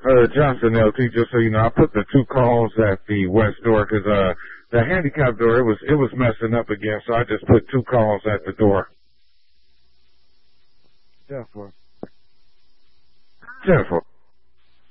Johnson LT, just so you know, I put the 2 calls at the west door 'cause the handicap door, it was messing up again, so I just put 2 calls at the door. Jennifer.